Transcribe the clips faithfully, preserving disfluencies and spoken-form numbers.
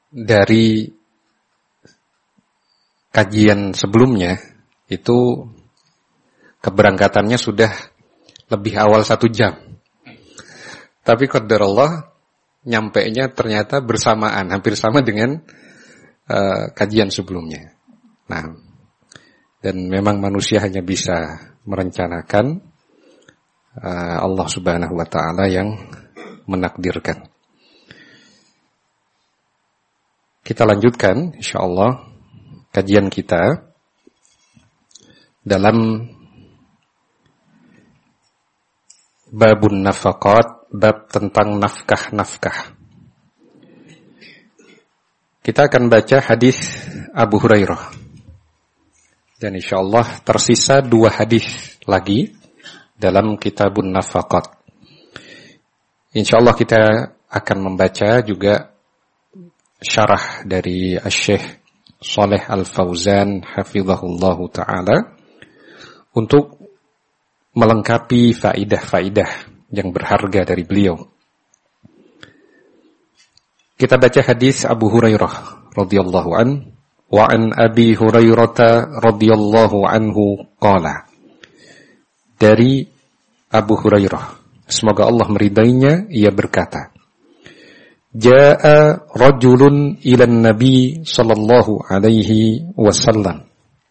dari kajian sebelumnya itu keberangkatannya sudah lebih awal satu jam. Tapi qadarullah nyampainya ternyata bersamaan, hampir sama dengan uh, kajian sebelumnya. Nah, dan memang manusia hanya bisa merencanakan, uh, Allah Subhanahu wa taala yang menakdirkan. Kita lanjutkan insyaallah kajian kita dalam babun nafaqat, bab tentang nafkah-nafkah. Kita akan baca hadis Abu Hurairah. Dan insyaallah tersisa dua hadis lagi dalam kitabun nafaqat. Insyaallah kita akan membaca juga syarah dari Asy-Syaikh Shalih Al-Fauzan hafizahullahu taala untuk melengkapi faidah-faidah yang berharga dari beliau. Kita baca hadis Abu Hurairah radhiyallahu an wa an Abi Hurairah radhiyallahu anhu qala. Dari Abu Hurairah, semoga Allah meridainya, ia berkata, Ja'a rajulun ilan Nabi sallallahu alaihi wasallam.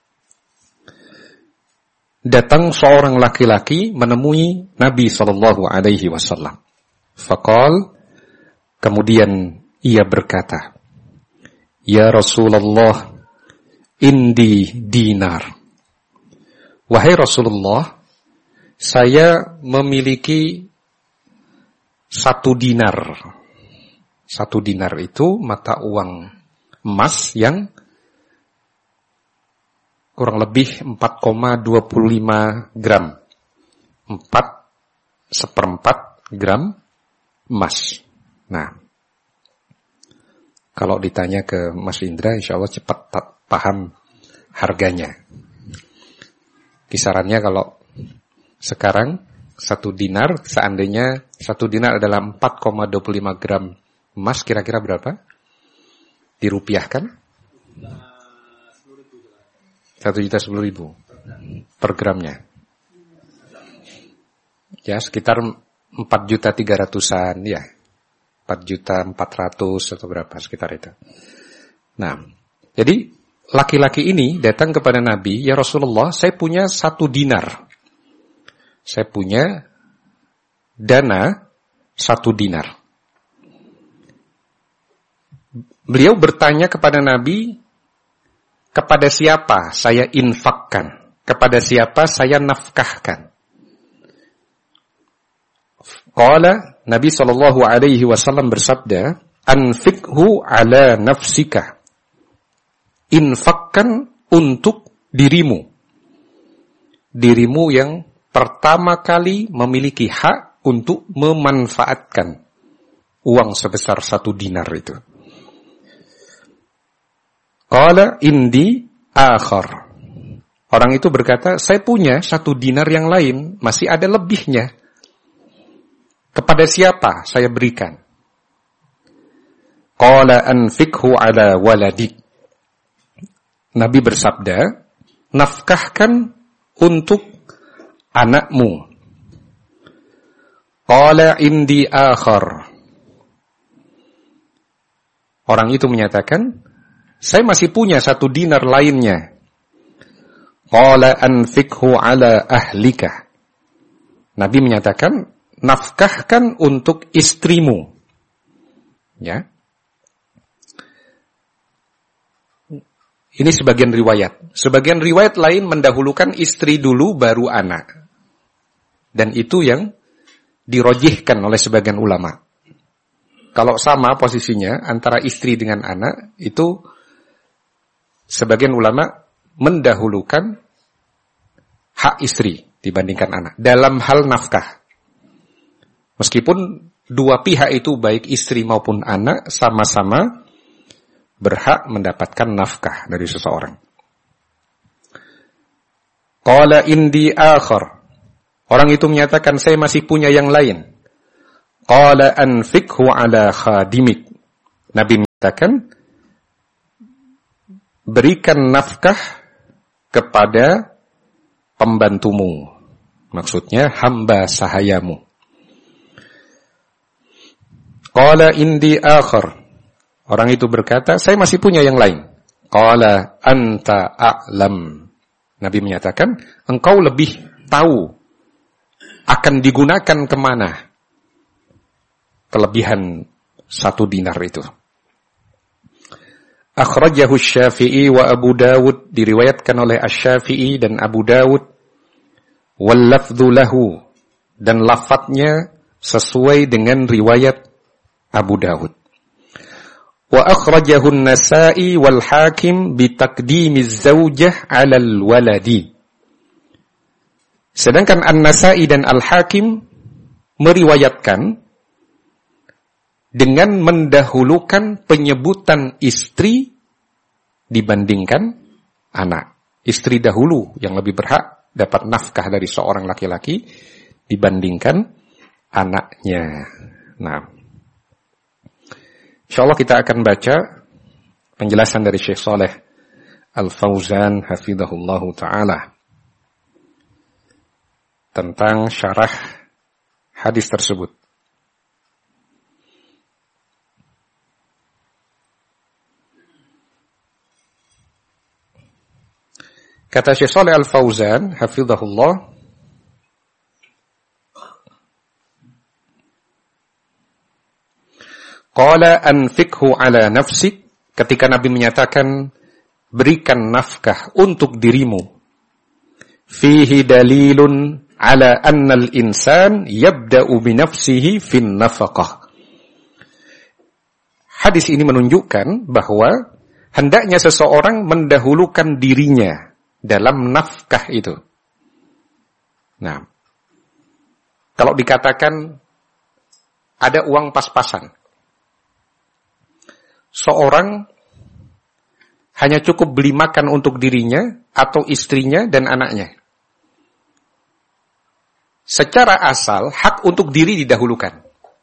Datang seorang laki-laki menemui Nabi sallallahu alaihi wasallam. Faqal, kemudian ia berkata, Ya Rasulullah, indi dinar. Wahai Rasulullah, saya memiliki satu dinar. Satu dinar itu mata uang emas yang kurang lebih empat koma dua lima gram. empat seperempat gram emas. Nah, kalau ditanya ke Mas Indra, insya Allah cepat paham harganya. Kisarannya kalau sekarang satu dinar, seandainya satu dinar adalah empat koma dua lima gram emas, kira-kira berapa? Dirupiahkan? Satu juta sepuluh ribu per gramnya. Ya, sekitar empat juta tiga ratusan, ya. Empat juta empat ratus atau berapa, sekitar itu. Nah, jadi laki-laki ini datang kepada Nabi, Ya Rasulullah, saya punya satu dinar. Saya punya dana satu dinar. Beliau bertanya kepada Nabi, kepada siapa saya infakkan? Kepada siapa saya nafkahkan? Qala, Nabi sallallahu alaihi wasallam bersabda, anfikhu ala nafsika. Infakkan untuk dirimu. Dirimu yang pertama kali memiliki hak untuk memanfaatkan uang sebesar satu dinar itu. Qala indi akhar. Orang itu berkata, saya punya satu dinar yang lain, masih ada lebihnya. Kepada siapa saya berikan? Qala anfikhu ala waladik. Nabi bersabda, nafkahkan untuk anakmu. Qala indi akhar. Orang itu menyatakan, saya masih punya satu dinar lainnya. Qala anfikhu ala ahlika. Nabi menyatakan, nafkahkan untuk istrimu. Ya. Ini sebagian riwayat. Sebagian riwayat lain mendahulukan istri dulu baru anak. Dan itu yang dirojihkan oleh sebagian ulama. Kalau sama posisinya antara istri dengan anak, itu sebagian ulama mendahulukan hak istri dibandingkan anak dalam hal nafkah. Meskipun dua pihak itu baik istri maupun anak sama-sama berhak mendapatkan nafkah dari seseorang. Qala indi akhar. Orang itu menyatakan saya masih punya yang lain. Qala anfikhu ala khadimik. Nabi menyatakan berikan nafkah kepada pembantumu. Maksudnya hamba sahayamu. Qala indi akhar. Orang itu berkata, saya masih punya yang lain. Qala anta a'lam. Nabi menyatakan, engkau lebih tahu akan digunakan kemana kelebihan satu dinar itu. Akhrajahu Syafi'i wa Abu Dawud, diriwayatkan oleh Asy-Syafi'i dan Abu Dawud. Wal lafdhu lahu, dan lafadznya sesuai dengan riwayat Abu Dawud. Wa akhrajahu An-Nasa'i wal Hakim bi taqdimiz zaujah 'alal waladi. Sedangkan An-Nasa'i dan Al-Hakim meriwayatkan dengan mendahulukan penyebutan istri dibandingkan anak. Istri dahulu yang lebih berhak dapat nafkah dari seorang laki-laki dibandingkan anaknya. Nah, insyaallah kita akan baca penjelasan dari Syekh Shalih Al-Fauzan hafizahullahu taala tentang syarah hadis tersebut. Kata Syekh Shalih Al-Fauzan hafizahullah, qala anfikhu ala nafsik, ketika Nabi menyatakan berikan nafkah untuk dirimu, fihi dalilun ala anna al-insan yabda'u bi nafsihi fin nafaqah. Hadis ini menunjukkan bahwa hendaknya seseorang mendahulukan dirinya dalam nafkah itu. Nah, kalau dikatakan ada uang pas-pasan, seorang hanya cukup beli makan untuk dirinya atau istrinya dan anaknya. Secara asal, hak untuk diri didahulukan.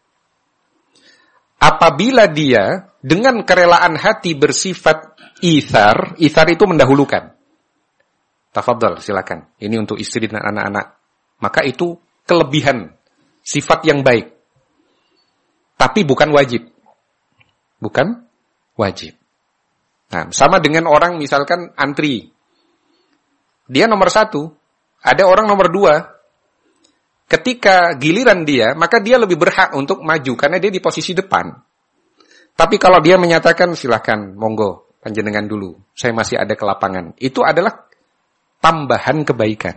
Apabila dia dengan kerelaan hati bersifat ithar, ithar itu mendahulukan. Tafadhal, silakan. Ini untuk istri dan anak-anak. Maka itu kelebihan, sifat yang baik. Tapi bukan wajib. Bukan wajib. Nah, sama dengan orang misalkan antri. Dia nomor satu, ada orang nomor dua. Ketika giliran dia, maka dia lebih berhak untuk maju karena dia di posisi depan. Tapi kalau dia menyatakan silakan, monggo, panjenengan dulu, saya masih ada kelapangan. Itu adalah tambahan kebaikan.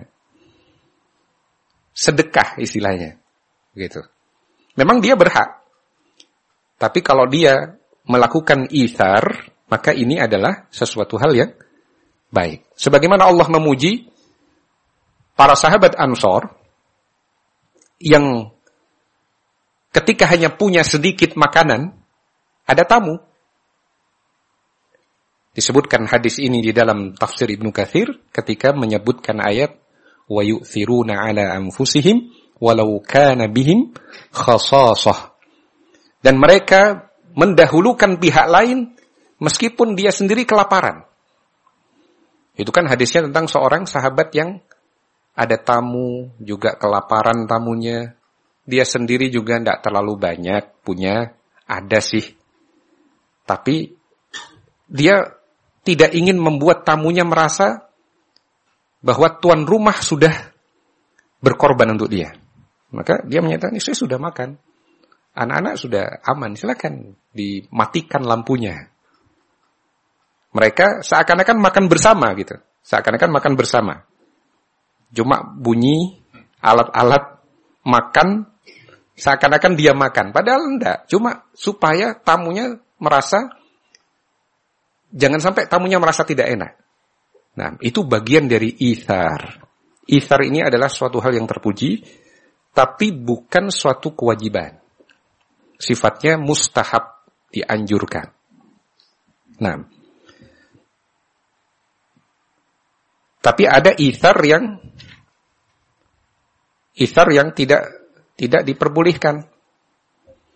Sedekah istilahnya. Begitu. Memang dia berhak. Tapi kalau dia melakukan ithar, maka ini adalah sesuatu hal yang baik. Sebagaimana Allah memuji para sahabat Ansor yang ketika hanya punya sedikit makanan, ada tamu. Disebutkan hadis ini di dalam tafsir Ibnu Katsir ketika menyebutkan ayat wa yu'thiruna 'ala anfusihim walau kana bihim khasasah. Dan mereka mendahulukan pihak lain meskipun dia sendiri kelaparan. Itu kan hadisnya tentang seorang sahabat yang ada tamu, juga kelaparan tamunya. Dia sendiri juga tidak terlalu banyak punya, ada sih. Tapi dia tidak ingin membuat tamunya merasa bahwa tuan rumah sudah berkorban untuk dia. Maka dia menyatakan, saya sudah makan. Anak-anak sudah aman, silakan dimatikan lampunya. Mereka seakan-akan makan bersama gitu. Seakan-akan makan bersama. Cuma bunyi alat-alat makan, seakan-akan dia makan. Padahal enggak. Cuma supaya tamunya merasa, jangan sampai tamunya merasa tidak enak. Nah, itu bagian dari ithar. Ithar ini adalah suatu hal yang terpuji, tapi bukan suatu kewajiban. Sifatnya mustahab, dianjurkan. Nah, tapi ada ithar yang ithar yang tidak tidak diperbolehkan.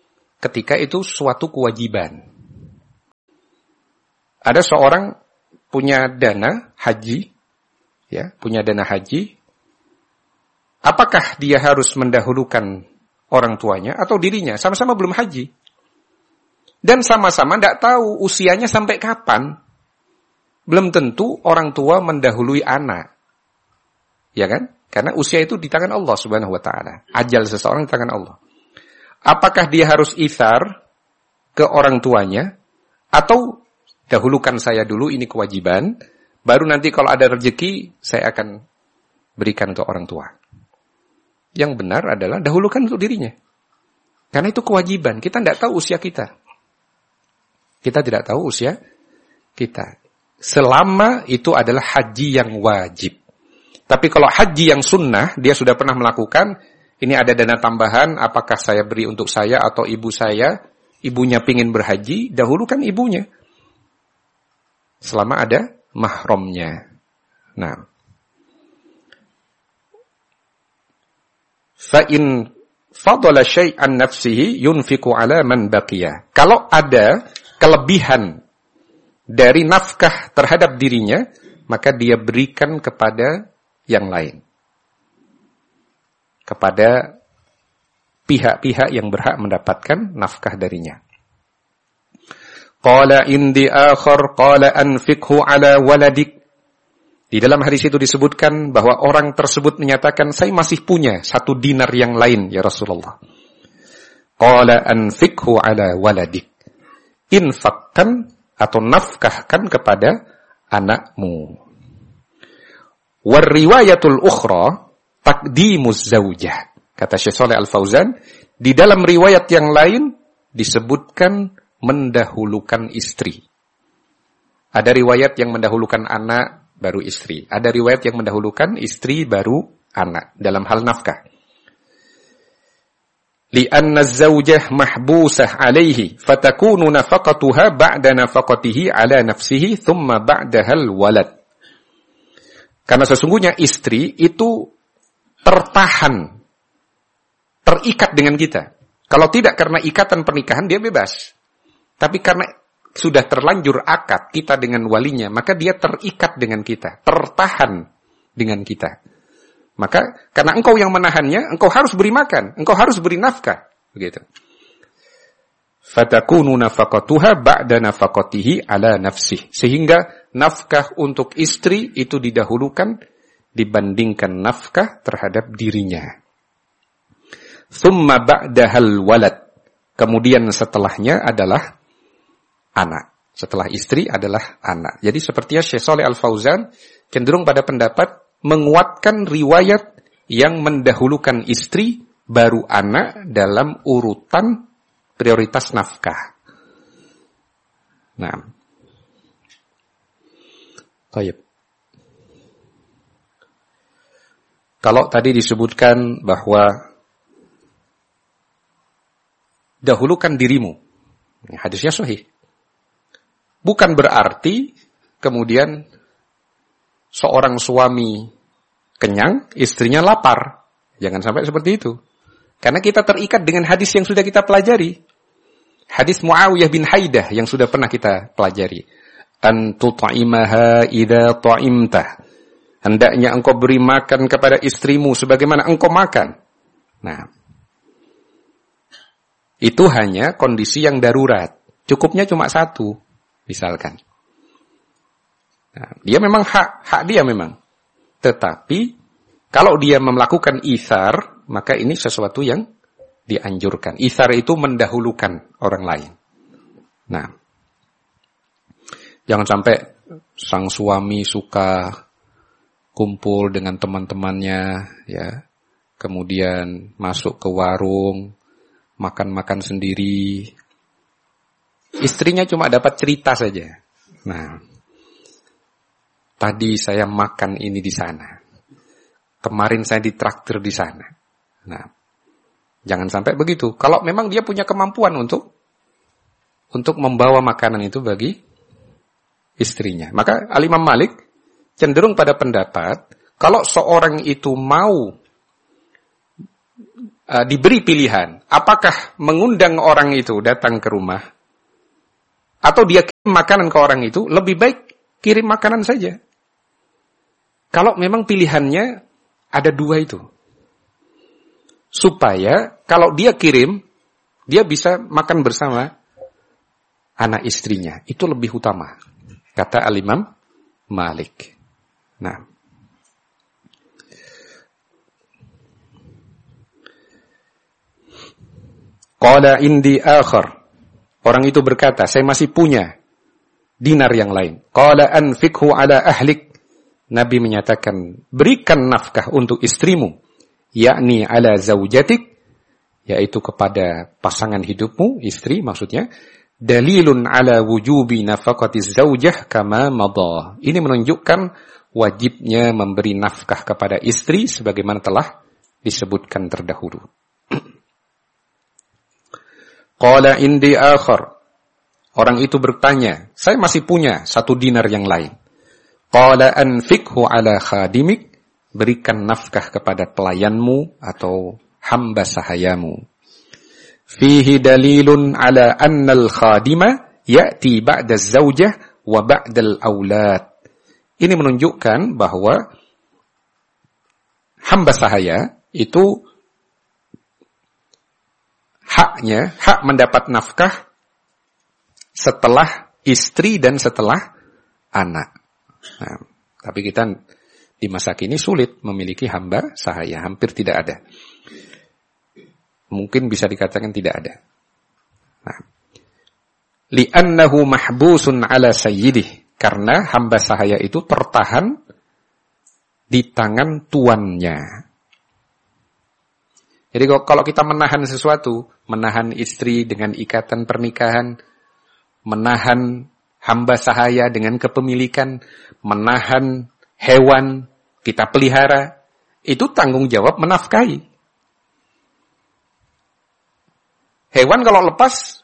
Ketika itu suatu kewajiban. Ada seorang punya dana haji, ya, punya dana haji, apakah dia harus mendahulukan orang tuanya atau dirinya? Sama-sama belum haji. Dan sama-sama tidak tahu usianya sampai kapan. Belum tentu orang tua mendahului anak. Ya kan? Karena usia itu di tangan Allah Subhanahu wa taala. Ajal seseorang di tangan Allah. Apakah dia harus itsar ke orang tuanya atau dahulukan saya dulu, ini kewajiban, baru nanti kalau ada rezeki saya akan berikan ke orang tua. Yang benar adalah dahulukan untuk dirinya. Karena itu kewajiban. Kita tidak tahu usia kita. Kita tidak tahu usia kita. Selama itu adalah haji yang wajib. Tapi kalau haji yang sunnah, dia sudah pernah melakukan, ini ada dana tambahan, apakah saya beri untuk saya atau ibu saya, ibunya pingin berhaji, dahulukan ibunya. Selama ada mahramnya. Nah. Fa'in fadala syai'an nafsihi yunfiku ala man baqiya. Kalau ada kelebihan dari nafkah terhadap dirinya, maka dia berikan kepada yang lain. Kepada pihak-pihak yang berhak mendapatkan nafkah darinya. Qala indi akhar qala anfiqhu ala waladik. Di dalam hadis itu disebutkan bahwa orang tersebut menyatakan, saya masih punya satu dinar yang lain ya Rasulullah. Qala anfiqhu ala waladik. Infakkan atau nafkahkan kepada anakmu. Warriwayatul ukhra taqdimuz zaujah. Kata Syekh Shalih Al-Fauzan, di dalam riwayat yang lain disebutkan mendahulukan istri. Ada riwayat yang mendahulukan anak baru istri. Ada riwayat yang mendahulukan istri baru anak dalam hal nafkah. Li'anna az-zawjah mahbusah alaihi fatakunu nafaqatuha ba'da nafaqatihi ala nafsihi thumma ba'dahal walad. Karena sesungguhnya istri itu tertahan, terikat dengan kita. Kalau tidak karena ikatan pernikahan, dia bebas. Tapi karena sudah terlanjur akad kita dengan walinya, maka dia terikat dengan kita, tertahan dengan kita. Maka karena engkau yang menahannya, engkau harus beri makan, engkau harus beri nafkah, begitu. Fatakunu nafaqatuha ba'da nafaqatihi ala nafsih. Sehingga nafkah untuk istri itu didahulukan dibandingkan nafkah terhadap dirinya. Thumma ba'dahal walad. Kemudian setelahnya adalah anak. Setelah istri adalah anak. Jadi sepertinya Syekh Shalih Al-Fauzan cenderung pada pendapat menguatkan riwayat yang mendahulukan istri baru anak dalam urutan prioritas nafkah. Nah. Baik. Kalau tadi disebutkan bahwa dahulukan dirimu. Hadisnya sahih. Bukan berarti kemudian seorang suami kenyang, istrinya lapar. Jangan sampai seperti itu. Karena kita terikat dengan hadis yang sudah kita pelajari. Hadis Muawiyah bin Haidah yang sudah pernah kita pelajari. An tut'imaha idza ta'imta. Hendaknya engkau beri makan kepada istrimu sebagaimana engkau makan. Nah, itu hanya kondisi yang darurat. Cukupnya cuma satu, misalkan. Nah, dia memang hak, hak dia memang. Tetapi, kalau dia melakukan itsar, maka ini sesuatu yang dianjurkan. Itsar itu mendahulukan orang lain. Nah, jangan sampai sang suami suka kumpul dengan teman-temannya, ya, kemudian masuk ke warung, makan-makan sendiri. Istrinya cuma dapat cerita saja. Nah, tadi saya makan ini di sana. Kemarin saya ditraktir di sana. Nah, jangan sampai begitu. Kalau memang dia punya kemampuan untuk untuk membawa makanan itu bagi istrinya. Maka Al-Imam Malik cenderung pada pendapat, kalau seorang itu mau uh, diberi pilihan, apakah mengundang orang itu datang ke rumah, atau dia kirim makanan ke orang itu, lebih baik kirim makanan saja. Kalau memang pilihannya ada dua itu. Supaya kalau dia kirim, dia bisa makan bersama anak istrinya. Itu lebih utama. Kata Al-Imam Malik. Nah. Qala indi akhar. Orang itu berkata, saya masih punya dinar yang lain. Qala anfikhu ala ahlik. Nabi menyatakan, berikan nafkah untuk istrimu. Yakni ala zaujatik. Yaitu kepada pasangan hidupmu, istri maksudnya. Dalilun ala wujubi nafaqati zaujah kama madha. Ini menunjukkan wajibnya memberi nafkah kepada istri sebagaimana telah disebutkan terdahulu. Qala indi akhar. Orang itu bertanya, saya masih punya satu dinar yang lain. Qala anfikhu ala khadimik. Berikan nafkah kepada pelayanmu atau hamba sahayamu. Fihi dalilun ala annal khadima ya'ti ba'da zaujah wa ba'dal aulad. Ini menunjukkan bahwa hamba sahaya itu haknya, hak mendapat nafkah setelah istri dan setelah anak. Nah, tapi kita di masa kini sulit memiliki hamba sahaya, hampir tidak ada. Mungkin bisa dikatakan tidak ada. Nah, li'annahu mahbusun ala sayyidih, karena hamba sahaya itu tertahan di tangan tuannya. Jadi kalau kita menahan sesuatu, menahan istri dengan ikatan pernikahan, menahan hamba sahaya dengan kepemilikan, menahan hewan kita pelihara, itu tanggung jawab menafkahi. Hewan kalau lepas,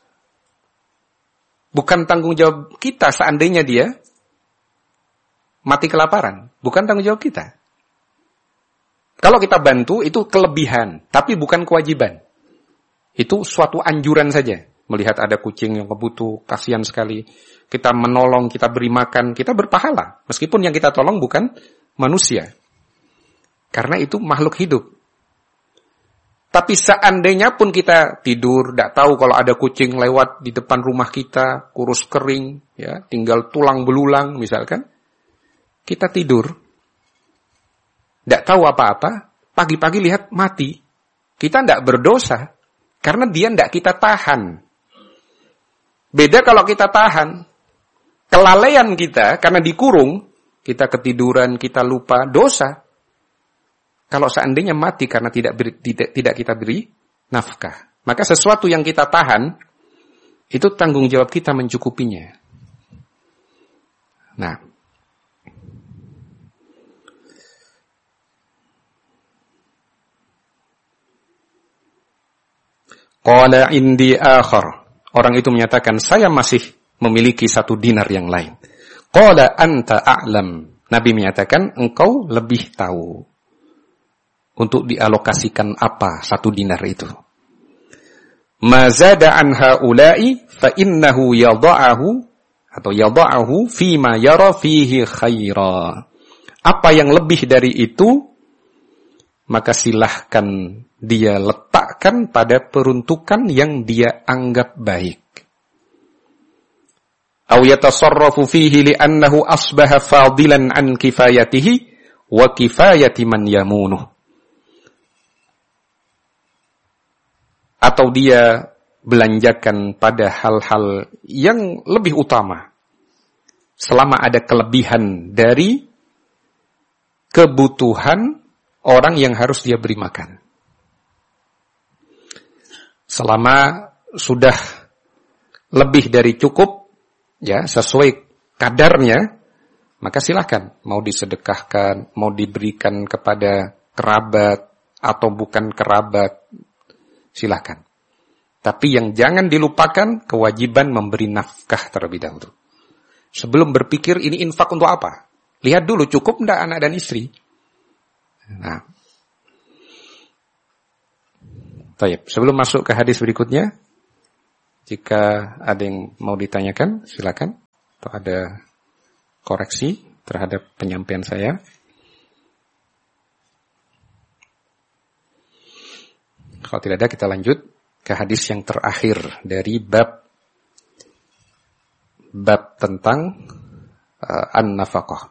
bukan tanggung jawab kita seandainya dia mati kelaparan, bukan tanggung jawab kita. Kalau kita bantu, itu kelebihan, tapi bukan kewajiban. Itu suatu anjuran saja. Melihat ada kucing yang kebutuh, kasihan sekali. Kita menolong, kita beri makan, kita berpahala. Meskipun yang kita tolong bukan manusia. Karena itu makhluk hidup. Tapi seandainya pun kita tidur, tidak tahu kalau ada kucing lewat di depan rumah kita, kurus kering, ya, tinggal tulang belulang misalkan. Kita tidur. Tidak tahu apa-apa, pagi-pagi lihat mati. Kita tidak berdosa, karena dia tidak kita tahan. Beda kalau kita tahan. Kelalaian kita, karena dikurung, kita ketiduran, kita lupa, dosa. Kalau seandainya mati karena tidak, beri, tidak, tidak kita beri nafkah. Maka sesuatu yang kita tahan, itu tanggung jawab kita mencukupinya. Nah, qala indi akhar. Orang itu menyatakan, saya masih memiliki satu dinar yang lain. Qala anta a'lam. Nabi menyatakan, engkau lebih tahu. Untuk dialokasikan apa satu dinar itu. Ma zada an haula'i fa innahu yadha'ahu atau yadha'ahu fima yara fihi khaira. Apa yang lebih dari itu, maka silahkan dia letakkan pada peruntukan yang dia anggap baik. Aw yatasarrafu fihi li'annahu asbaha fadilan an kifayatihi wa kifayati man yamunuh. Atau dia belanjakan pada hal-hal yang lebih utama. Selama ada kelebihan dari kebutuhan orang yang harus dia beri makan. Selama sudah lebih dari cukup, ya, sesuai kadarnya, maka silakan. Mau disedekahkan, mau diberikan kepada kerabat, atau bukan kerabat, silakan. Tapi yang jangan dilupakan, kewajiban memberi nafkah terlebih dahulu. Sebelum berpikir ini infak untuk apa? Lihat dulu, cukup enggak anak dan istri? Nah, baik, sebelum masuk ke hadis berikutnya, jika ada yang mau ditanyakan, silakan. Atau ada koreksi terhadap penyampaian saya. Kalau tidak ada, kita lanjut ke hadis yang terakhir dari bab bab tentang uh, an-nafaqah.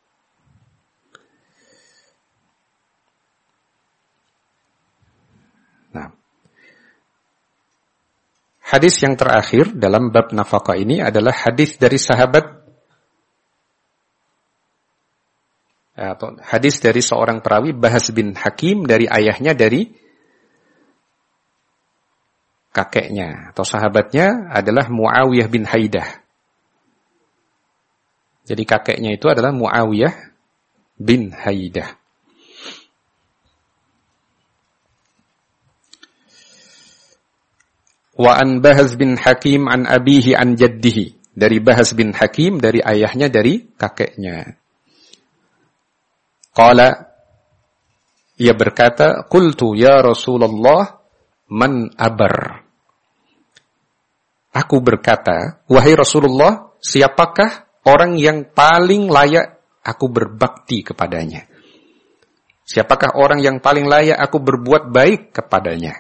Nah, hadis yang terakhir dalam bab nafaqah ini adalah hadis dari sahabat atau hadis dari seorang perawi, Bahz bin Hakim, dari ayahnya, dari kakeknya atau sahabatnya adalah Muawiyah bin Haidah. Jadi kakeknya itu adalah Muawiyah bin Haidah. Wa an Bahz bin Hakim an abihi an jaddihi. Dari Bahz bin Hakim, dari ayahnya, dari kakeknya. Qala, ia berkata, qultu ya Rasulullah, man abar. Aku berkata, wahai Rasulullah, siapakah orang yang paling layak aku berbakti kepadanya? Siapakah orang yang paling layak aku berbuat baik kepadanya?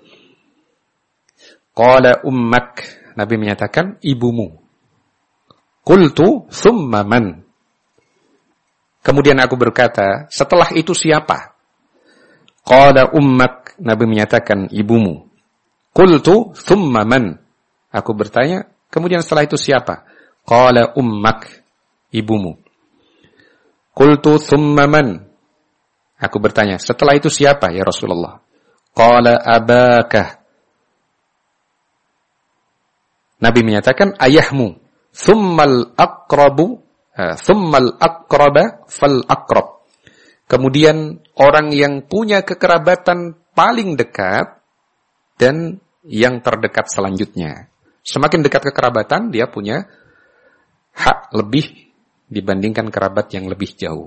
Qala ummak. Nabi menyatakan, ibumu. Qultu thumma man. Kemudian aku berkata, setelah itu siapa? Qala ummak. Nabi menyatakan, ibumu. Qultu thumma man. Aku bertanya, kemudian setelah itu siapa? Qala ummak. Ibumu. Qultu thumma man. Aku bertanya, setelah itu siapa ya Rasulullah? Qala abaka. Nabi menyatakan, ayahmu. Thummal aqrabu. Thummal aqraba fal aqrab. Kemudian orang yang punya kekerabatan paling dekat dan yang terdekat selanjutnya. Semakin dekat kekerabatan, dia punya hak lebih dibandingkan kerabat yang lebih jauh.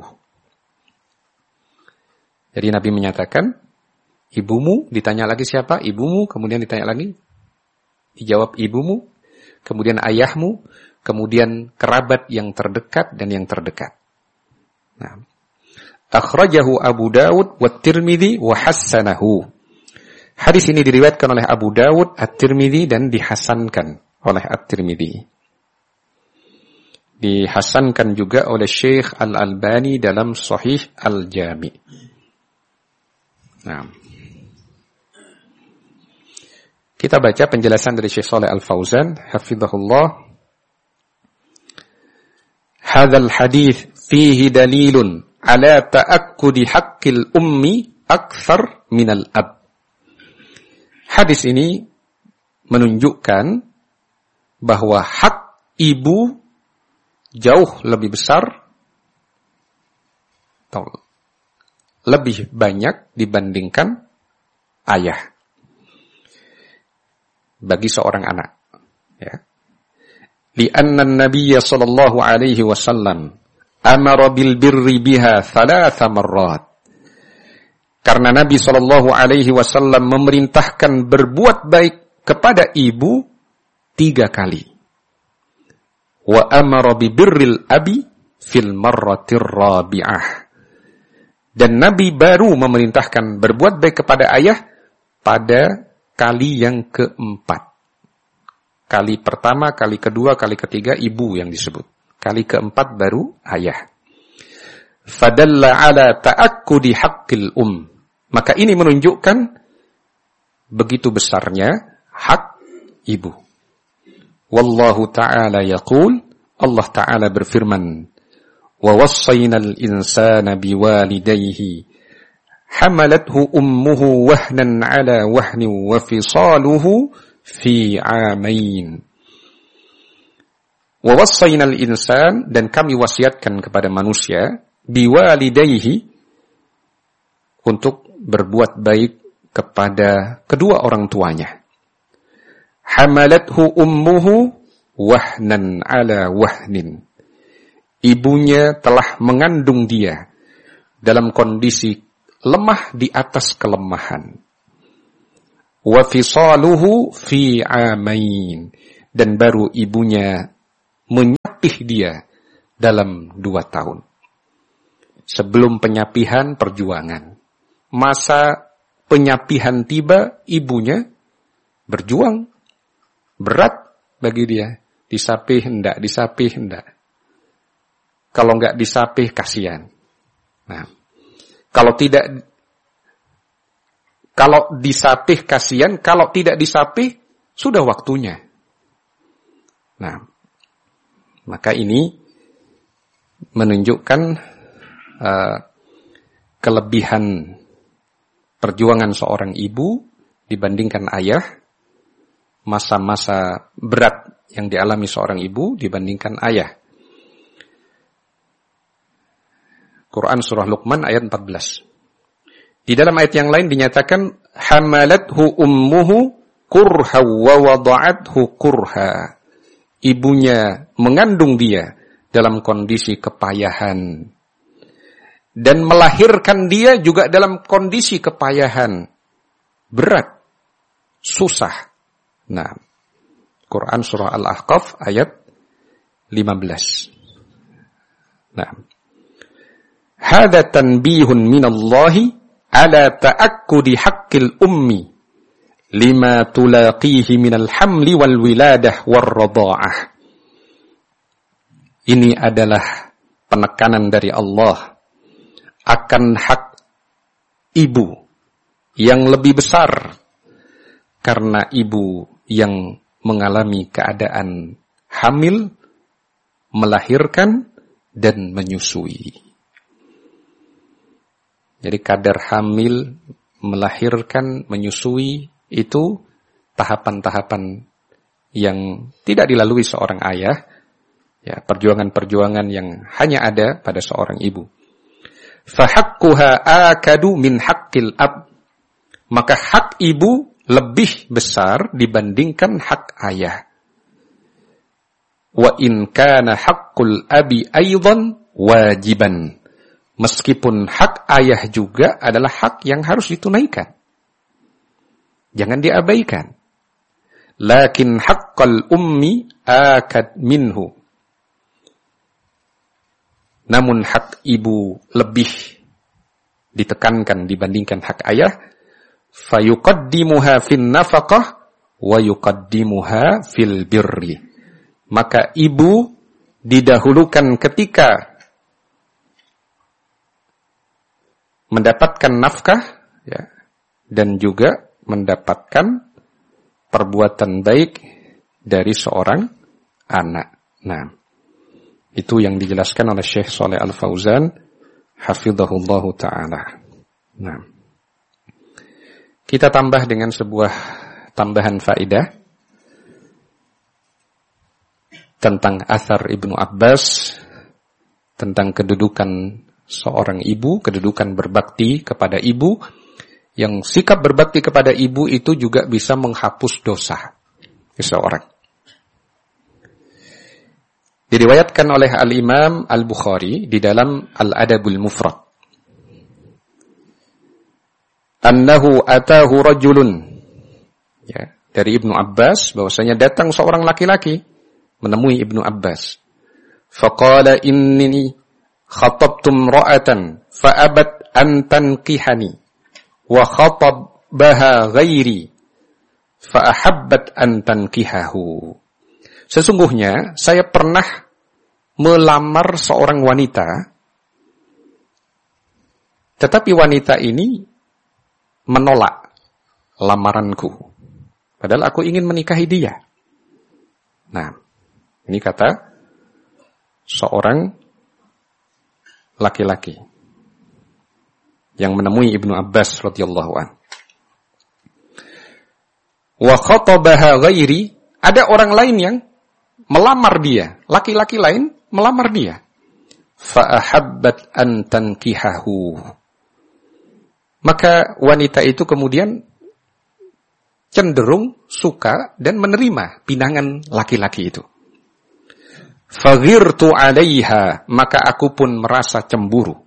Jadi Nabi menyatakan, ibumu, ditanya lagi siapa? Ibumu, kemudian ditanya lagi, dijawab ibumu, kemudian ayahmu, kemudian kerabat yang terdekat dan yang terdekat. Nah, akhrajahu Abu Dawud wa Tirmidzi wa hassanahu. Hadis ini diriwayatkan oleh Abu Dawud, At-Tirmidzi, dan dihasankan oleh At-Tirmidzi. Dihasankan juga oleh Syekh Al-Albani dalam Sahih Al-Jami. Nah, kita baca penjelasan dari Syekh Shalih Al-Fauzan, hafizahullah. Hadzal hadits fihi dalilun ala ta'akkudi haqqil ummi akthar minal ab. Hadis ini menunjukkan bahwa hak ibu jauh lebih besar atau lebih banyak dibandingkan ayah bagi seorang anak, ya. Li'anna an-nabiyya sallallahu alaihi wasallam amara bil birri biha thalatha marrat. Karena Nabi sallallahu alaihi wasallam memerintahkan berbuat baik kepada ibu tiga kali. Wa amara bi birril abi fil marratir rabi'ah. Dan Nabi baru memerintahkan berbuat baik kepada ayah pada kali yang keempat. Kali pertama, kali kedua, kali ketiga ibu yang disebut. Kali keempat baru ayah. Fadalla ala ta'akkudi haqqil um. Maka ini menunjukkan begitu besarnya hak ibu. Wallahu ta'ala yaqul, Allah ta'ala berfirman, wa wassaynal insana biwalidayhi hamalathu ummuhu wahnan ala wahnin wa fisaluhu fi amain. Wa wassaynal insan, dan kami wasiatkan kepada manusia, biwalidayhi, untuk berbuat baik kepada kedua orang tuanya. Hamalathu ummuhu wahnan ala wahnin. Ibunya telah mengandung dia dalam kondisi lemah di atas kelemahan. Wa fisaluhu fi amain, dan baru ibunya menyapih dia dalam dua tahun. Sebelum penyapihan perjuangan. Masa penyapihan tiba, ibunya berjuang. Berat bagi dia. Disapih hendak, disapih hendak. Kalau enggak disapih, kasihan. Nah, kalau tidak, kalau disapih kasihan, kalau tidak disapih, sudah waktunya. Nah, maka ini menunjukkan uh, kelebihan perjuangan seorang ibu dibandingkan ayah, masa-masa berat yang dialami seorang ibu dibandingkan ayah. Quran surah Luqman ayat empat belas. Di dalam ayat yang lain dinyatakan hamalathu ummuhu kurha wa wada'athu kurha. Ibunya mengandung dia dalam kondisi kepayahan dan melahirkan dia juga dalam kondisi kepayahan, berat, susah. Nah, Quran surah Al-Ahqaf ayat lima belas. Nah, hadza tanbihun minallahi ala ta'akkudi haqqil ummi lima tulaqihi minal hamli wal wiladah war radha'ah. Ini adalah penekanan dari Allah akan hak ibu yang lebih besar karena ibu yang mengalami keadaan hamil, melahirkan dan menyusui. Jadi kadar hamil, melahirkan, menyusui itu tahapan-tahapan yang tidak dilalui seorang ayah, ya, perjuangan-perjuangan yang hanya ada pada seorang ibu. Fahaqquha akadu min haqqil ab. Maka hak ibu lebih besar dibandingkan hak ayah. Wa in kana haqqul abi aidan wajiban. Meskipun hak ayah juga adalah hak yang harus ditunaikan. Jangan diabaikan. Lakin haqqal ummi akad minhu. Namun hak ibu lebih ditekankan dibandingkan hak ayah. Fayuqaddimuha fin nafaqah wa yuqaddimuha fil birri. Maka ibu didahulukan ketika mendapatkan nafkah, ya, dan juga mendapatkan perbuatan baik dari seorang anak. Nah, itu yang dijelaskan oleh Syekh Shalih Al-Fauzan hafizahullahu ta'ala. Nah, kita tambah dengan sebuah tambahan faedah tentang athar Ibnu Abbas tentang kedudukan seorang ibu, kedudukan berbakti kepada ibu, yang sikap berbakti kepada ibu itu juga bisa menghapus dosa seseorang. Diriwayatkan oleh Al-Imam Al-Bukhari di dalam Al-Adabul Mufrad. Annahu atahu rajulun. Ya, dari Ibnu Abbas bahwasanya datang seorang laki-laki menemui Ibnu Abbas. Faqala inni khatabtum ra'atan fa'abat an tankihani wa khatabaha ghairi fa'ahabbat an tankihahu. Sesungguhnya saya pernah melamar seorang wanita, tetapi wanita ini menolak lamaranku. Padahal aku ingin menikahi dia. Nah, ini kata seorang laki-laki yang menemui Ibnu Abbas radhiyallahu anhu. Wa khatabaha ghairi, ada orang lain yang melamar dia, laki-laki lain melamar dia. Fa'ahabbat an tankihahu. Maka wanita itu kemudian cenderung suka dan menerima pinangan laki-laki itu. Faghirtu 'alaiha, maka aku pun merasa cemburu.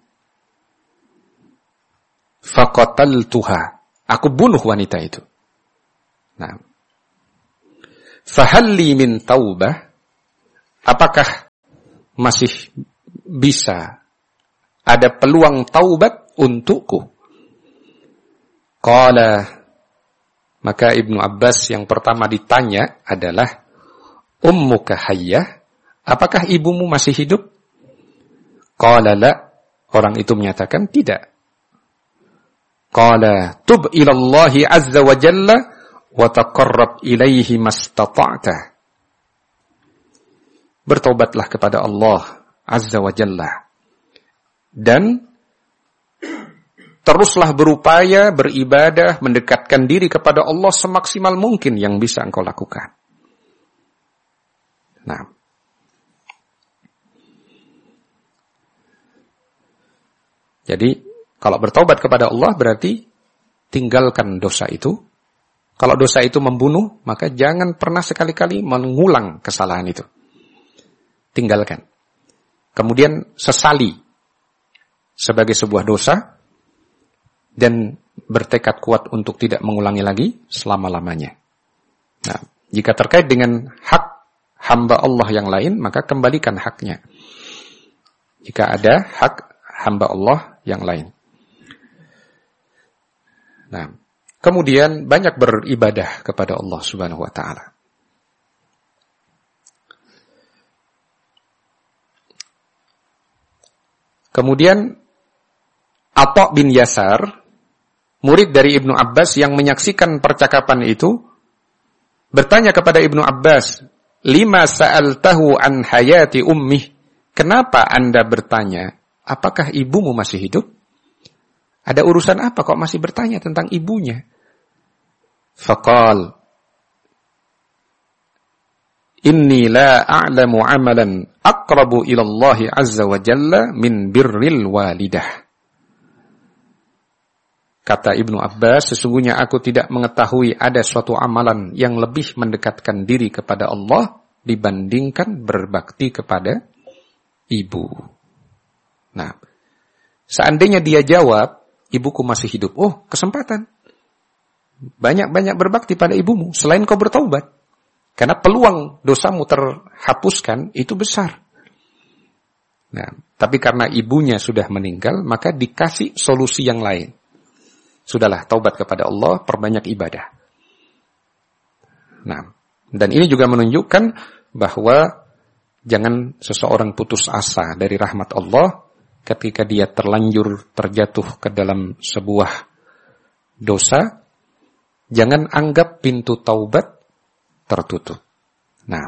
Faqataltuha, aku bunuh wanita itu. Nah, fahalli min taubah, apakah masih bisa ada peluang taubat untukku? Qala, maka Ibnu Abbas yang pertama ditanya adalah, ummuka hayyah, apakah ibumu masih hidup? Qala la, orang itu menyatakan tidak. Qala tub ilallahi azza wa jalla wa taqarrab ilaihi mastata'ta. Bertobatlah kepada Allah azza wa jalla dan teruslah berupaya beribadah mendekatkan diri kepada Allah semaksimal mungkin yang bisa engkau lakukan. Nah, jadi kalau bertobat kepada Allah berarti tinggalkan dosa itu. Kalau dosa itu membunuh, maka jangan pernah sekali-kali mengulang kesalahan itu. Tinggalkan. Kemudian sesali sebagai sebuah dosa dan bertekad kuat untuk tidak mengulangi lagi selama-lamanya. Nah, jika terkait dengan hak hamba Allah yang lain, maka kembalikan haknya. Jika ada hak hamba Allah yang lain. Nah, kemudian banyak beribadah kepada Allah Subhanahu wa taala. Kemudian Atha bin Yasar, murid dari Ibnu Abbas yang menyaksikan percakapan itu, bertanya kepada Ibnu Abbas, "Lima sa'altahu an hayati ummih?" Kenapa Anda bertanya, apakah ibumu masih hidup? Ada urusan apa kok masih bertanya tentang ibunya? Faqal, inni la a'lamu amalan aqrabu ila Allah azza wa jalla min birril walidah. Kata Ibnu Abbas, sesungguhnya aku tidak mengetahui ada suatu amalan yang lebih mendekatkan diri kepada Allah dibandingkan berbakti kepada ibu. Nah, seandainya dia jawab, ibuku masih hidup. Oh, kesempatan. Banyak-banyak berbakti pada ibumu selain kau bertaubat. Karena peluang dosamu terhapuskan itu besar. Nah, tapi karena ibunya sudah meninggal, maka dikasih solusi yang lain. Sudahlah, taubat kepada Allah, perbanyak ibadah. Nah, dan ini juga menunjukkan bahwa jangan seseorang putus asa dari rahmat Allah ketika dia terlanjur terjatuh ke dalam sebuah dosa. Jangan anggap pintu taubat tertutup. Nah,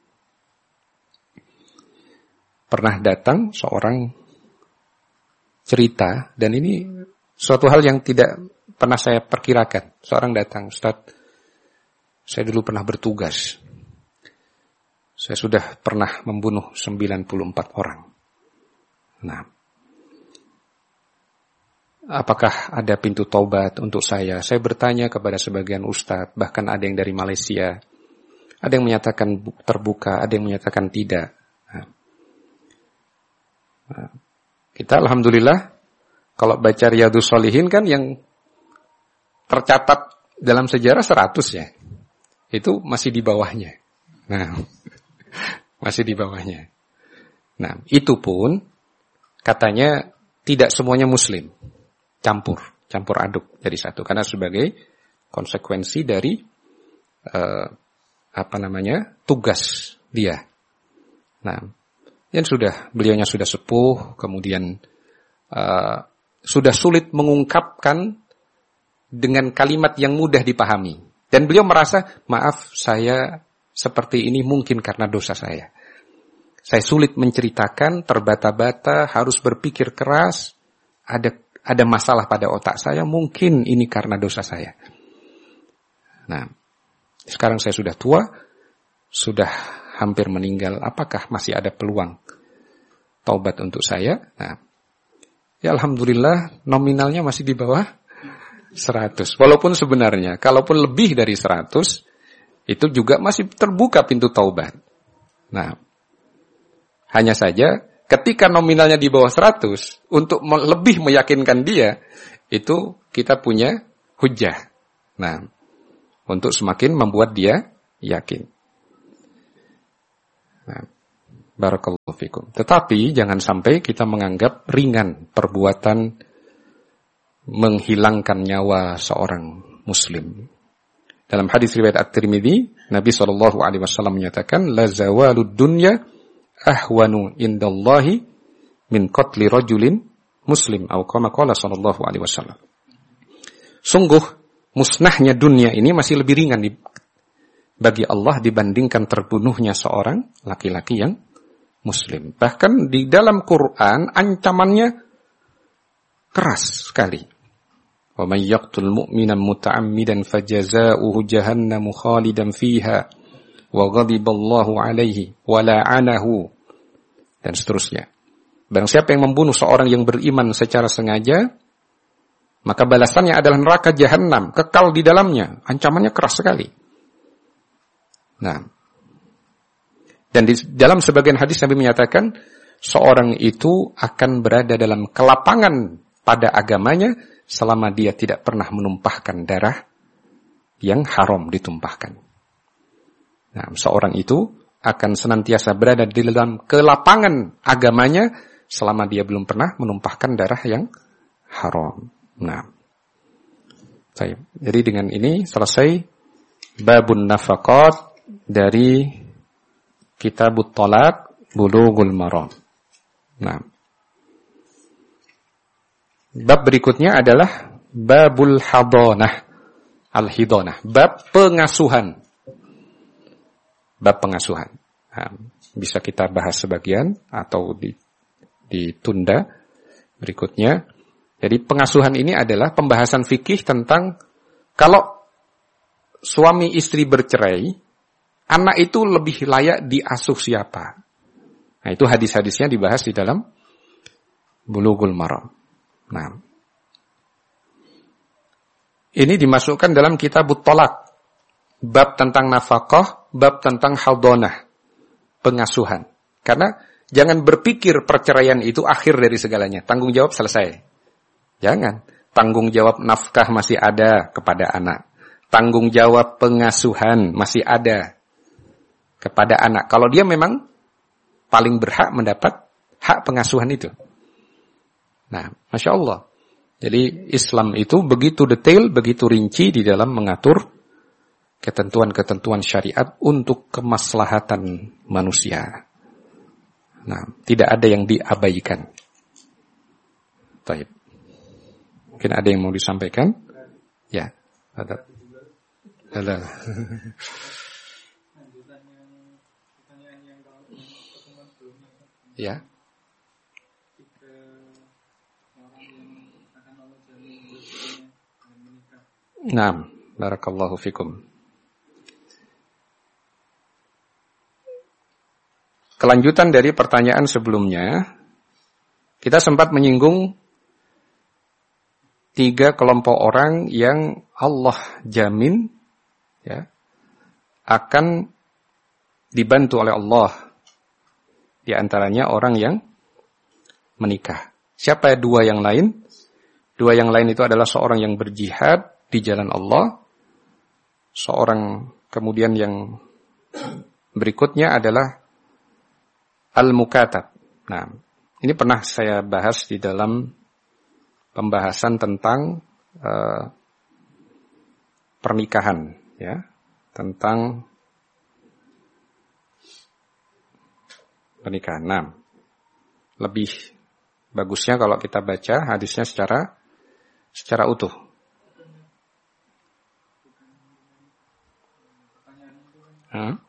pernah datang seorang cerita, dan ini suatu hal yang tidak pernah saya perkirakan. Seorang datang, Ustaz, saya dulu pernah bertugas. Saya sudah pernah membunuh sembilan puluh empat orang. Nah, apakah ada pintu taubat untuk saya? Saya bertanya kepada sebagian ustadz, bahkan ada yang dari Malaysia. Ada yang menyatakan terbuka, ada yang menyatakan tidak. Nah, nah, kita alhamdulillah, kalau baca Riyadhus Shalihin kan yang tercatat dalam sejarah seratus ya. Itu masih di bawahnya. Nah, masih di bawahnya. Nah, itu pun katanya tidak semuanya muslim. Campur, campur aduk jadi satu. Karena sebagai konsekuensi dari uh, apa namanya tugas dia. Nah, yang sudah beliaunya sudah sepuh, kemudian uh, sudah sulit mengungkapkan dengan kalimat yang mudah dipahami. Dan beliau merasa, maaf saya seperti ini mungkin karena dosa saya. Saya sulit menceritakan, terbata-bata, harus berpikir keras, ada ada masalah pada otak saya, mungkin ini karena dosa saya. Nah, sekarang saya sudah tua, sudah hampir meninggal, apakah masih ada peluang taubat untuk saya? Nah, ya alhamdulillah nominalnya masih di bawah seratus. Walaupun sebenarnya, kalaupun lebih dari seratus, itu juga masih terbuka pintu taubat. Nah, hanya saja ketika nominalnya di bawah seratus, untuk lebih meyakinkan dia, itu kita punya hujah. Nah, untuk semakin membuat dia yakin. Nah, Barakallahu fikum. Tetapi jangan sampai kita menganggap ringan perbuatan menghilangkan nyawa seorang muslim. Dalam hadis riwayat At-Tirmidzi, Nabi sallallahu alaihi wasallam menyatakan, la zawalud dunya ahwanu indallahi min qatli rajulin muslim, atau kama qala sallallahu alaihi wasallam. Sungguh musnahnya dunia ini masih lebih ringan di, bagi Allah dibandingkan terbunuhnya seorang laki-laki yang muslim. Bahkan di dalam Quran ancamannya keras sekali. Wa may yaqtul mu'mina muta'ammidan fajazaohu jahannamu khalidan fiha wa ghadiballahu alaihi wa la'anahu, dan seterusnya. Barang siapa yang membunuh seorang yang beriman secara sengaja, maka balasannya adalah neraka jahanam, kekal di dalamnya. Ancamannya keras sekali. Nah, dan di dalam sebagian hadis Nabi menyatakan seorang itu akan berada dalam kelapangan pada agamanya selama dia tidak pernah menumpahkan darah yang haram ditumpahkan. Nah, seorang itu akan senantiasa berada di dalam kelapangan agamanya selama dia belum pernah menumpahkan darah yang haram. Nah, jadi dengan ini selesai babun nafaqat dari Kitabut Thalaq Bulughul Maram. Nah, bab berikutnya adalah babul hadonah, al-hidonah, bab pengasuhan. Bab pengasuhan. Nah, bisa kita bahas sebagian atau ditunda berikutnya. Jadi pengasuhan ini adalah pembahasan fikih tentang kalau suami istri bercerai, anak itu lebih layak diasuh siapa. Nah, itu hadis-hadisnya dibahas di dalam Bulughul Maram. Nah, ini dimasukkan dalam Kitabut Thalaq, bab tentang nafkah, bab tentang hadonah, pengasuhan. Karena jangan berpikir perceraian itu akhir dari segalanya, tanggung jawab selesai. Jangan, tanggung jawab nafkah masih ada kepada anak, tanggung jawab pengasuhan masih ada kepada anak. Kalau dia memang paling berhak mendapat hak pengasuhan itu. Nah, Masya Allah. Jadi Islam itu begitu detail, begitu rinci di dalam mengatur ketentuan-ketentuan syariat untuk kemaslahatan manusia. Nah, tidak ada yang diabaikan. Baik. Mungkin ada yang mau disampaikan? Ya, ada. Ada. Ya. Naam, barakallahu fikum. Kelanjutan dari pertanyaan sebelumnya, kita sempat menyinggung tiga kelompok orang yang Allah jamin ya akan dibantu oleh Allah. Di antaranya orang yang menikah. Siapa dua yang lain? Dua yang lain itu adalah seorang yang berjihad di jalan Allah. Seorang kemudian yang berikutnya adalah al-mukatab. Nah, ini pernah saya bahas di dalam pembahasan tentang uh, pernikahan, ya, tentang pernikahan. Nah, lebih bagusnya kalau kita baca hadisnya secara secara utuh. Hmm?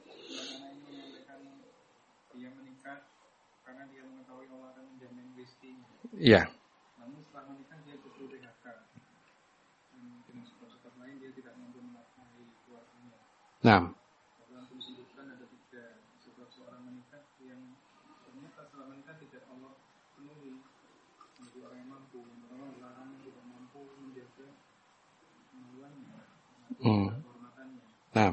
Iya. Namun setelah menikah dia justru D H K. Dengan sebab-sebab lain dia tidak mampu menafkahi keluarganya. Nah. Dalam disebutkan ada tiga sebab seorang menikah yang ternyata setelah menikah tidak Allah penuhi menjadi orang yang mampu, orang larang yang tidak mampu menjaga kemaluannya, kehormatannya. Nah.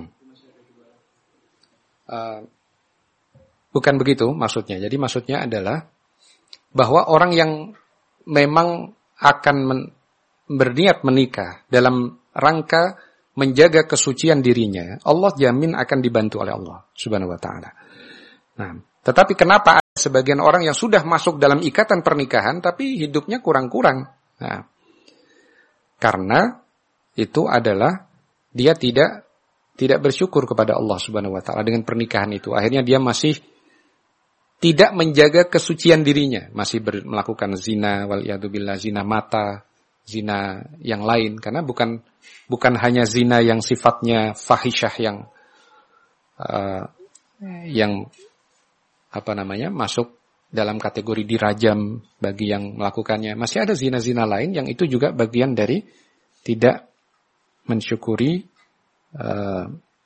Uh, bukan begitu maksudnya. Jadi maksudnya adalah bahwa orang yang memang akan men- berniat menikah dalam rangka menjaga kesucian dirinya, Allah jamin akan dibantu oleh Allah Subhanahu wa taala. Nah, Tetapi kenapa ada sebagian orang yang sudah masuk dalam ikatan pernikahan tapi hidupnya kurang-kurang? Nah, karena itu adalah dia tidak tidak bersyukur kepada Allah Subhanahu wa taala dengan pernikahan itu. Akhirnya dia masih tidak menjaga kesucian dirinya, masih ber, melakukan zina, waliyadzubillah, zina mata, zina yang lain, karena bukan bukan hanya zina yang sifatnya fahisyah yang uh, yang apa namanya masuk dalam kategori dirajam bagi yang melakukannya. Masih ada zina-zina lain yang itu juga bagian dari tidak mensyukuri uh,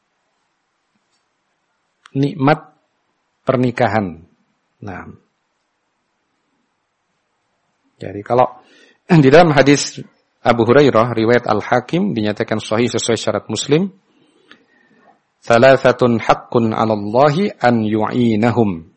nikmat pernikahan. Nah, jadi kalau di dalam hadis Abu Hurairah riwayat Al-Hakim dinyatakan sahih sesuai syarat Muslim, "Thalathatun haqqun 'ala Allahi an yu'inahum."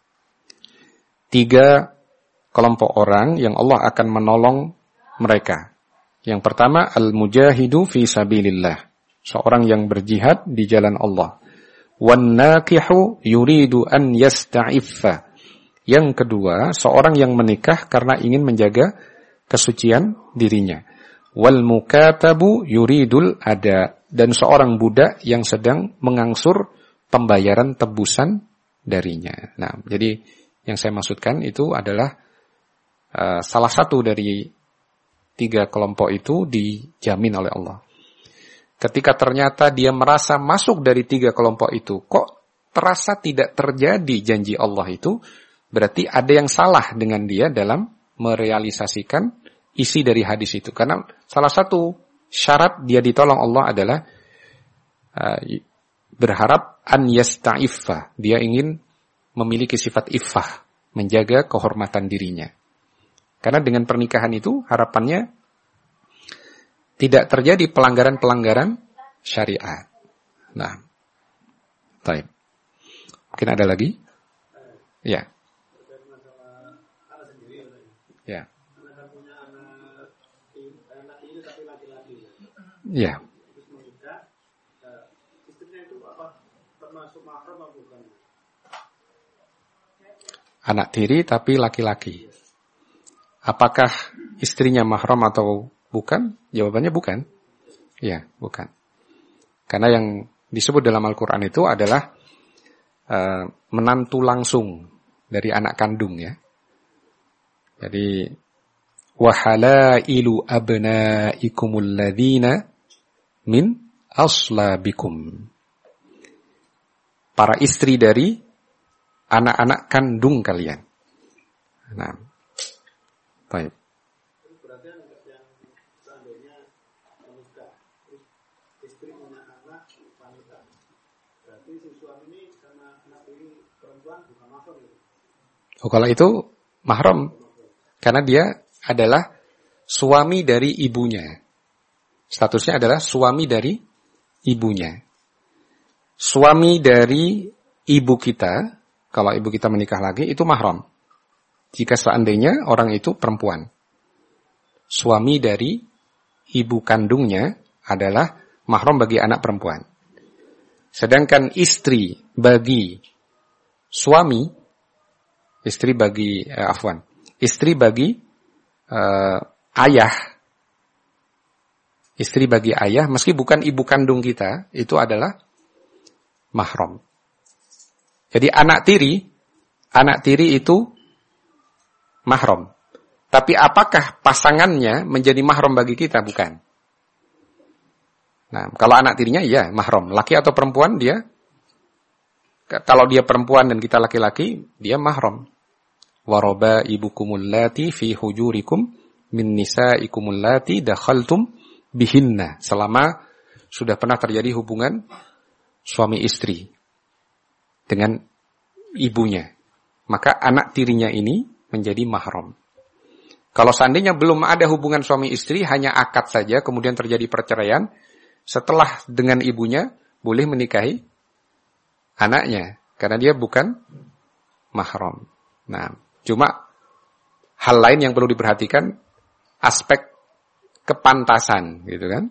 Tiga kelompok orang yang Allah akan menolong mereka. Yang pertama, al-mujahidu fi sabilillah, seorang yang berjihad di jalan Allah. Wan nakihu yuridu an yasta'iffa. Yang kedua, seorang yang menikah karena ingin menjaga kesucian dirinya. Wal mukatabu yuridul ada, dan seorang budak yang sedang mengangsur pembayaran tebusan darinya. Nah, jadi yang saya maksudkan itu adalah uh, salah satu dari tiga kelompok itu dijamin oleh Allah. Ketika ternyata dia merasa masuk dari tiga kelompok itu, kok terasa tidak terjadi janji Allah itu, berarti ada yang salah dengan dia dalam merealisasikan isi dari hadis itu. Karena salah satu syarat dia ditolong Allah adalah uh, berharap an yasta'iffa. Dia ingin memiliki sifat iffah, menjaga kehormatan dirinya. Karena dengan pernikahan itu harapannya tidak terjadi pelanggaran-pelanggaran syariat. Nah, baik. Mungkin ada lagi? Ya. Ya. Ya. Anak tiri tapi laki-laki. Apakah istrinya mahram atau bukan? Jawabannya bukan. Ya, bukan. Karena yang disebut dalam Al-Quran itu adalah uh, menantu langsung dari anak kandung ya. Jadi wahalailu abnaikumul ladzina min aslabikum. Para istri dari anak-anak kandung kalian. Nah, baik. Berarti yang seandainya menikah, istri punya anak wanita, berarti si suami ini karena anak ini perempuan bukan mahram itu. Oh, kalau itu mahram, karena dia adalah suami dari ibunya. Statusnya adalah suami dari ibunya. Suami dari ibu kita, kalau ibu kita menikah lagi, itu mahram. Jika seandainya orang itu perempuan. Suami dari ibu kandungnya adalah mahram bagi anak perempuan. Sedangkan istri bagi suami, istri bagi, eh, afwan, istri bagi eh, ayah, istri bagi ayah, meski bukan ibu kandung kita, itu adalah mahram. Jadi anak tiri, anak tiri itu mahram. Tapi apakah pasangannya menjadi mahram bagi kita? Bukan. Nah, kalau anak tirinya iya mahram. Laki atau perempuan dia, kalau dia perempuan dan kita laki-laki, dia mahram. Waroba ibukumul lati fi hujurikum min nisaikumul lati dakhaltum bihinna. Selama sudah pernah terjadi hubungan suami istri dengan ibunya, maka anak tirinya ini menjadi mahram. Kalau seandainya belum ada hubungan suami istri, hanya akad saja, kemudian terjadi perceraian, setelah dengan ibunya boleh menikahi anaknya, karena dia bukan mahram. Nah, cuma hal lain yang perlu diperhatikan, aspek kepantasan, gitu kan?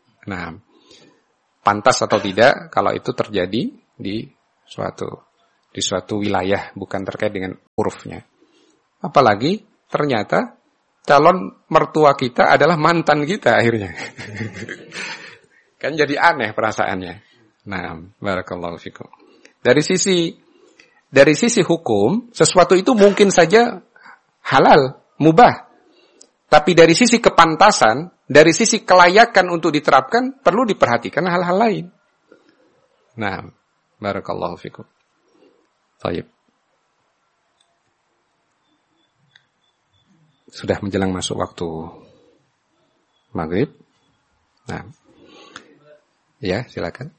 Nah, pantas atau tidak kalau itu terjadi di suatu di di suatu wilayah, bukan terkait dengan urufnya. Apalagi ternyata calon mertua kita adalah mantan kita akhirnya. Kan jadi aneh perasaannya. Nah, barakallahu fikum. Dari sisi dari sisi hukum, sesuatu itu mungkin saja halal, mubah. Tapi dari sisi kepantasan, dari sisi kelayakan untuk diterapkan, perlu diperhatikan hal-hal lain. Nah, barakallahu fikum. Baik. Sudah menjelang masuk waktu maghrib. Nah, ya silakan.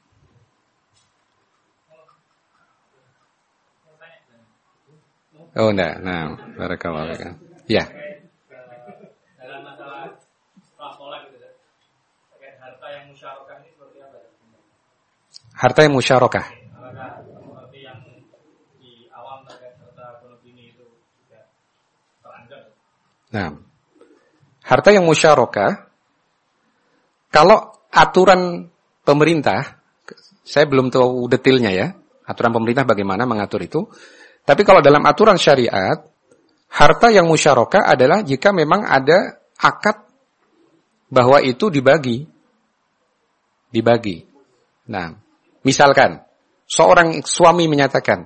Oh enggak, nah, barakallahu fikum. Ya. Dalam masalah setelah sholat gitu, terkait harta yang musyarakah ini seperti apa? Harta yang musyarakah. Apakah seperti yang di awam terkait harta gunung ini itu juga teranggap? Nah, harta yang musyarakah, kalau aturan pemerintah, saya belum tahu detailnya ya, aturan pemerintah bagaimana mengatur itu. Tapi kalau dalam aturan syariat, harta yang musyarakah adalah jika memang ada akad bahwa itu dibagi. Dibagi. Nah, misalkan, seorang suami menyatakan,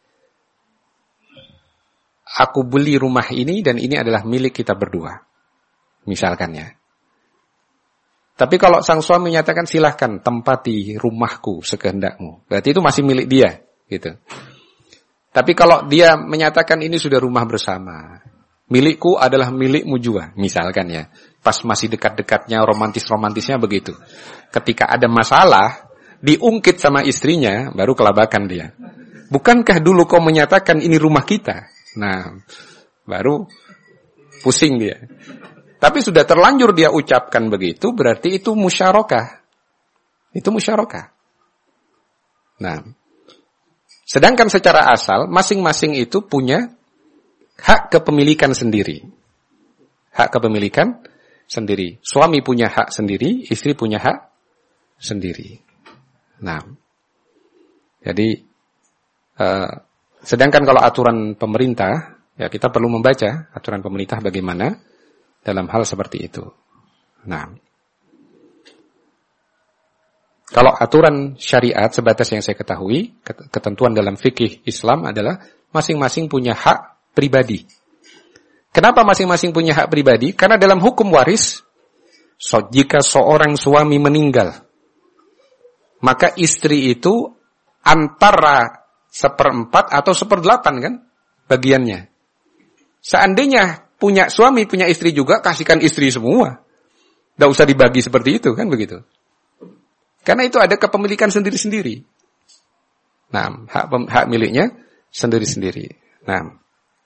aku beli rumah ini dan ini adalah milik kita berdua. Misalkan ya. Tapi kalau sang suami menyatakan silahkan tempati rumahku sekehendakmu. Berarti itu masih milik dia. Gitu. Tapi kalau dia menyatakan ini sudah rumah bersama, milikku adalah milikmu juga, misalkan ya. Pas masih dekat-dekatnya, romantis-romantisnya begitu. Ketika ada masalah, diungkit sama istrinya, baru kelabakan dia. Bukankah dulu kau menyatakan ini rumah kita? Nah, baru pusing dia. Tapi sudah terlanjur dia ucapkan begitu, berarti itu musyarakah. Itu musyarakah. Nah, sedangkan secara asal, masing-masing itu punya hak kepemilikan sendiri. Hak kepemilikan sendiri. Suami punya hak sendiri, istri punya hak sendiri. Nah, jadi, uh, sedangkan kalau aturan pemerintah, ya kita perlu membaca aturan pemerintah bagaimana dalam hal seperti itu. Nah, kalau aturan syariat sebatas yang saya ketahui, ketentuan dalam fikih Islam adalah masing-masing punya hak pribadi. Kenapa masing-masing punya hak pribadi? Karena dalam hukum waris, so, jika seorang suami meninggal, maka istri itu antara seperempat atau seperdelapan kan bagiannya. Seandainya punya suami, punya istri juga, kasihkan istri semua. Tidak usah dibagi seperti itu kan begitu. Karena itu ada kepemilikan sendiri-sendiri. Nah, hak, hak miliknya sendiri-sendiri. Nah,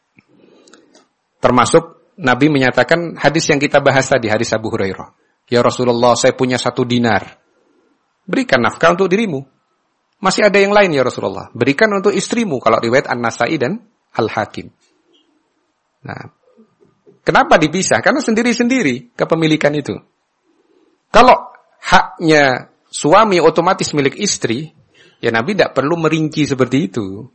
termasuk Nabi menyatakan hadis yang kita bahas tadi, hadis Abu Hurairah. Ya Rasulullah, saya punya satu dinar. Berikan nafkah untuk dirimu. Masih ada yang lain ya Rasulullah. Berikan untuk istrimu. Kalau riwayat An-Nasai dan Al-Hakim. Nah, kenapa dipisah? Karena sendiri-sendiri kepemilikan itu. Kalau haknya suami otomatis milik istri, ya Nabi tidak perlu merinci seperti itu.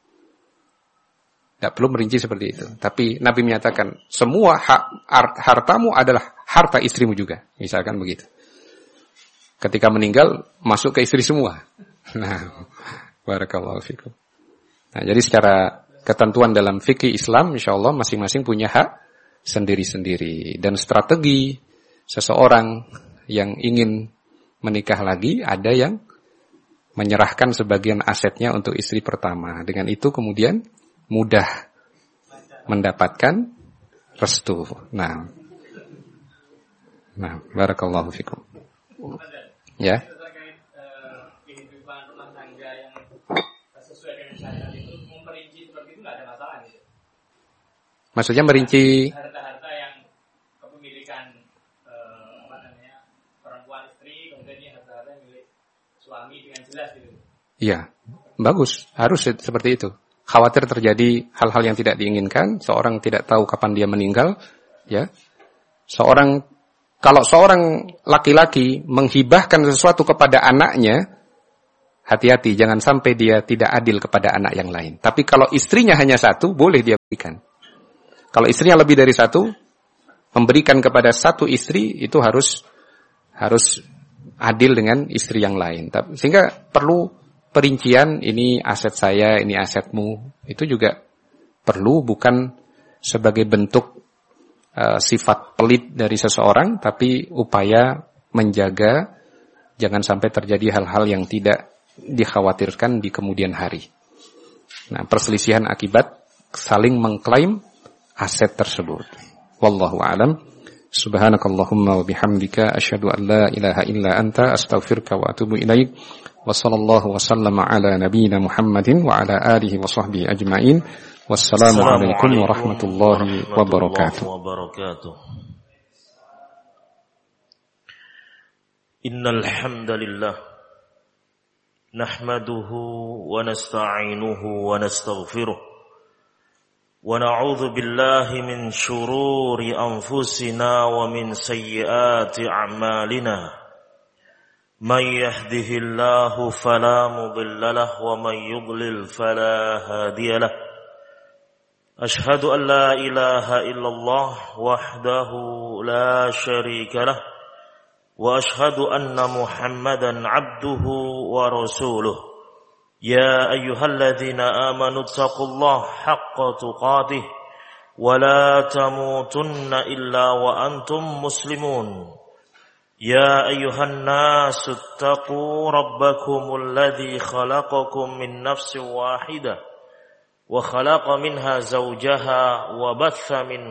Tidak perlu merinci seperti itu. Tapi Nabi menyatakan, semua hak hartamu adalah harta istrimu juga. Misalkan begitu. Ketika meninggal, masuk ke istri semua. Nah, barakallahu fikum. Nah, jadi secara ketentuan dalam fikih Islam, insya Allah masing-masing punya hak sendiri-sendiri. Dan strategi seseorang yang ingin menikah lagi, ada yang menyerahkan sebagian asetnya untuk istri pertama. Dengan itu kemudian mudah mendapatkan restu. Nah, nah, barakallahu fikum. Ya. Terkait kehidupan rumah tangga yang sesuai dengan syariat itu, memperinci seperti itu nggak ada masalah gitu. Maksudnya merinci Harta-harta yang kepemilikan apa namanya perempuan istri, kemudian ini harta-harta milik suami dengan jelas gitu. Iya, bagus. Harus seperti itu. Khawatir terjadi hal-hal yang tidak diinginkan, seorang tidak tahu kapan dia meninggal, ya. Seorang kalau seorang laki-laki menghibahkan sesuatu kepada anaknya, hati-hati, jangan sampai dia tidak adil kepada anak yang lain. Tapi kalau istrinya hanya satu, boleh dia berikan. Kalau istrinya lebih dari satu, memberikan kepada satu istri itu harus harus adil dengan istri yang lain. Sehingga perlu perincian, ini aset saya, ini asetmu. Itu juga perlu, bukan sebagai bentuk uh, sifat pelit dari seseorang, tapi upaya menjaga jangan sampai terjadi hal-hal yang tidak dikhawatirkan di kemudian hari. Nah, perselisihan akibat saling mengklaim aset tersebut. Wallahu a'lam. Subhanakallahumma wa bihamdika asyhadu an la ilaha illa anta astaghfiruka wa atubu ilaik. Wa sallallahu wa sallama ala nabiyyina Muhammadin wa ala alihi wa sahbihi ajma'in. Wassalamu alaikum warahmatullahi wabarakatuh. Innal hamdalillah nahmaduhu wa nasta'inuhu wa nastaghfiruh ونعوذ بالله من شرور أنفسنا ومن سيئات أعمالنا من يهده الله فلا مضل له ومن يضلل فلا هادي له أشهد أن لا إله إلا الله وحده لا شريك له وأشهد أن محمدا عبده ورسوله يا أيها الذين آمنوا اتقوا الله حق تقاته ولا تموتن إلا وأنتم مسلمون يا أيها الناس اتقوا ربكم الذي خلقكم من نفس واحدة وخلق منها زوجها وبث من